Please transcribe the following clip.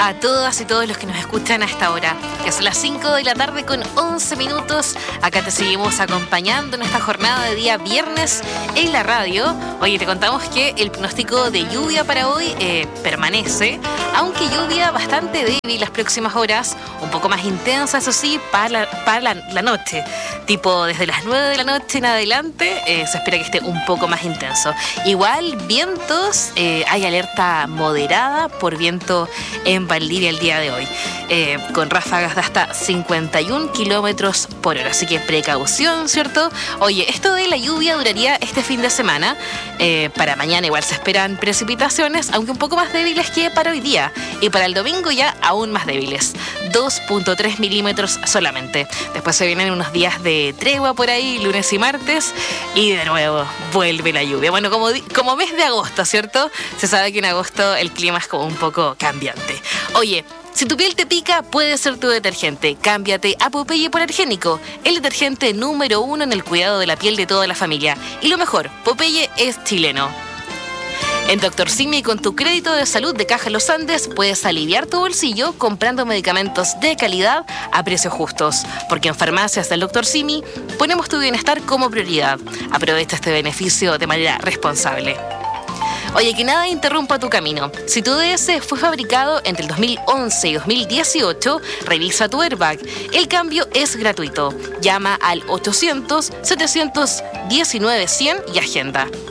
a todas y todos los que nos escuchan a esta hora. Ya son las 5 de la tarde con 11 minutos. Acá te seguimos acompañando en esta jornada de día viernes en la radio. Oye, te contamos que el pronóstico de lluvia para hoy permanece, aunque lluvia bastante débil las próximas horas, un poco más intensa, eso sí, para la noche. Tipo, desde las 9 de la noche en adelante se espera que esté un poco más intenso. Igual, vientos, hay alerta moderada por viento en Valdivia el día de hoy, con ráfagas de hasta 51 kilómetros por hora. Así que precaución, ¿cierto? Oye, esto de la lluvia duraría este fin de semana. Para mañana igual se esperan precipitaciones, aunque un poco más débiles que para hoy día. Y para el domingo ya aún más débiles, 2.3 milímetros solamente. Después se vienen unos días de tregua por ahí, lunes y martes, y de nuevo vuelve la lluvia. Bueno, como mes de agosto, ¿cierto? Se sabe que en agosto el clima es como un poco cambiante. Oye, si tu piel te pica, puede ser tu detergente. Cámbiate a Popeye Polargénico, el detergente número 1 en el cuidado de la piel de toda la familia. Y lo mejor, Popeye es chileno. En Dr. Simi, con tu crédito de salud de Caja Los Andes, puedes aliviar tu bolsillo comprando medicamentos de calidad a precios justos. Porque en Farmacias del Dr. Simi ponemos tu bienestar como prioridad. Aprovecha este beneficio de manera responsable. Oye, que nada interrumpa tu camino. Si tu DS fue fabricado entre el 2011 y 2018, revisa tu airbag. El cambio es gratuito. Llama al 800-719-100 y agenda.